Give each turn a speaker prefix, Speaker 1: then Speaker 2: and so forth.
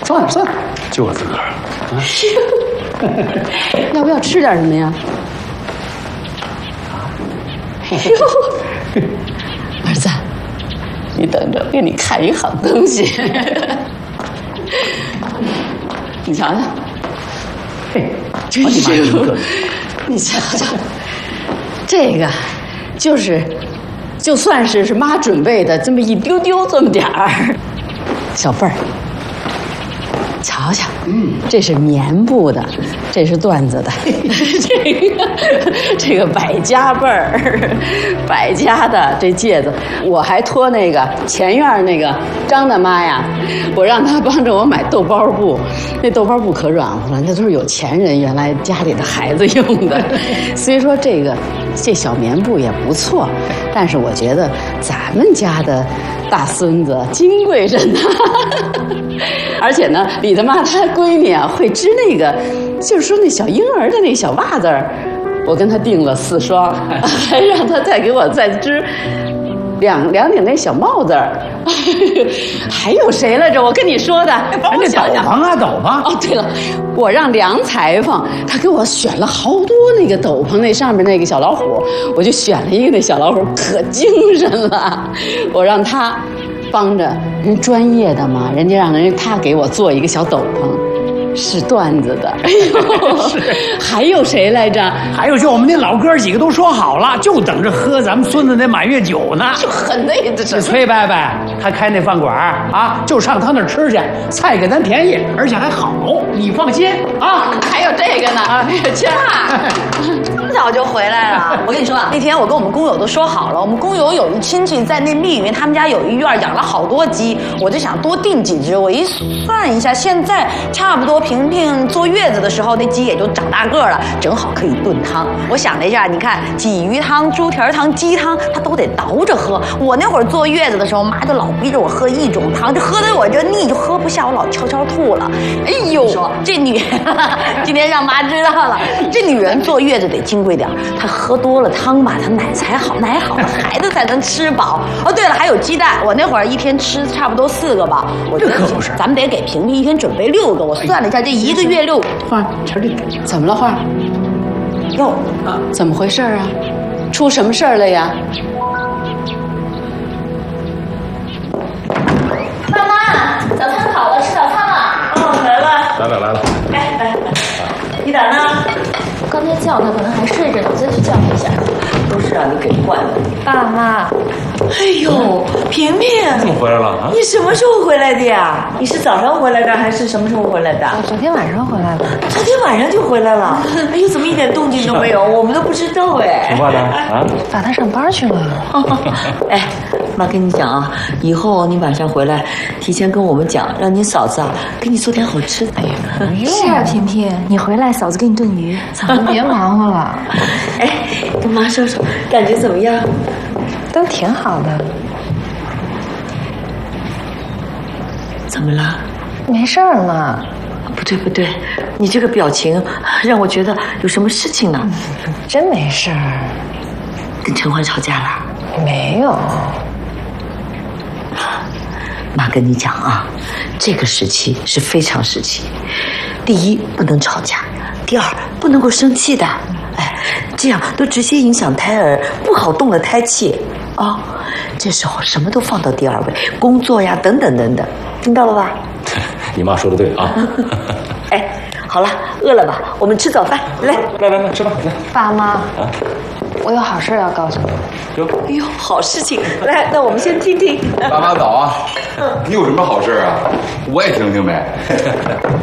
Speaker 1: 算了，就我自个儿。
Speaker 2: 要不要吃点什么呀？儿子，你等着，给你看一好东西。你瞧瞧，
Speaker 1: 嘿，
Speaker 2: 真是，你瞧瞧，这个就算是妈准备的，这么一丢丢这么点儿，小份儿。瞧瞧，这是棉布的，这是缎子的，这个百家辈儿，百家的这戒指，我还托那个前院那个张大妈呀，我让她帮着我买豆包布，那豆包布可软和了，那都是有钱人原来家里的孩子用的，所以说这小棉布也不错，但是我觉得咱们家的大孙子金贵着呢。而且呢，李大妈她闺女啊会织那个，就是说那小婴儿的那小袜子儿，我跟她订了4双，还让她再给我再织两顶那小帽子儿。还有谁来着？我跟你说的，帮我想想。
Speaker 1: 斗篷。
Speaker 2: 哦，对了，我让梁裁缝他给我选了好多那个斗篷，那上面那个小老虎，我就选了一个那小老虎，可精神了。我让他帮着人专业的嘛，人家让他给我做一个小斗篷，是缎子的。哎呦，还有谁来着？
Speaker 1: 还有就我们那老哥几个都说好了，就等着喝咱们孙子那满月酒呢。
Speaker 2: 就很那的。
Speaker 1: 这崔伯伯他开那饭馆啊，就上他那儿吃去，菜给咱便宜，而且还好，你放心啊。
Speaker 2: 还有这个呢啊，
Speaker 3: 爸，这么早就回来了？我跟你说啊，那天我跟我们工友都说好了，我们工友有一亲戚在那密云，他们家有一院养了好多鸡，我就想多订几只。我一算一下，现在差不多萍萍坐月子的时候，那鸡也就长大个了，正好可以炖汤。我想了一下，你看鲫鱼汤、猪蹄儿汤、鸡汤，它都得倒着喝。我那会儿坐月子的时候，妈就老逼着我喝一种汤，就喝得我这腻，就喝不下，我老悄悄吐了。哎呦，说这女人今天让妈知道了，这女人坐月子得金贵点，她喝多了汤吧，她奶才好，奶好了孩子才能吃饱。哦，对了，还有鸡蛋，我那会儿一天吃差不多4个吧。我觉得
Speaker 1: 可不是，
Speaker 3: 咱们得给萍萍一天准备6个。我算了一下，这1个月6。
Speaker 2: 花，瞧这怎么了？花，
Speaker 3: 哟，
Speaker 2: 怎么回事啊？出什么事儿了呀？
Speaker 4: 妈妈，早餐好了，吃早餐了。
Speaker 3: 哦，来了，
Speaker 5: 来了。
Speaker 3: 来，你咋呢？
Speaker 4: 刚才叫他，可能还睡着呢，再去叫他一下。
Speaker 3: 都是让你给惯的。
Speaker 4: 爸妈，
Speaker 3: 哎呦，萍萍，
Speaker 5: 怎么回来了啊？
Speaker 3: 你什么时候回来的呀？你是早上回来的还是什么时候回来的？
Speaker 4: 昨天晚上回来的。
Speaker 3: 昨天晚上就回来了。哎呦，怎么一点动静都没有？我们都不知道哎。
Speaker 5: 什么呢？啊？
Speaker 4: 把他上班去了。
Speaker 3: 哎，妈跟你讲啊，以后你晚上回来，提前跟我们讲，让你嫂子啊给你做点好吃的。哎呀，
Speaker 4: 是啊，萍萍，你回来，嫂子给你炖鱼。嫂子别忙活了。
Speaker 3: 哎，跟妈说说，感觉怎么样？
Speaker 4: 都挺好的。
Speaker 3: 怎么了？
Speaker 4: 没事儿嘛。
Speaker 3: 不对，你这个表情让我觉得有什么事情呢？
Speaker 4: 真没事儿。
Speaker 3: 跟陈欢吵架了？
Speaker 4: 没有。
Speaker 3: 妈跟你讲啊，这个时期是非常时期。第一，不能吵架；第二，不能够生气的。哎，这样都直接影响胎儿，不好动了胎气啊。这时候什么都放到第2位，工作呀，等等等等，听到了吧？
Speaker 5: 你妈说的对啊。
Speaker 3: 哎，好了，饿了吧？我们吃早饭，来，
Speaker 5: 吃吧，来。
Speaker 4: 爸妈，我有好事要告诉你。
Speaker 3: 哎呦，好事情！来，那我们先听听。
Speaker 6: 爸妈早啊，你有什么好事啊？我也听听呗。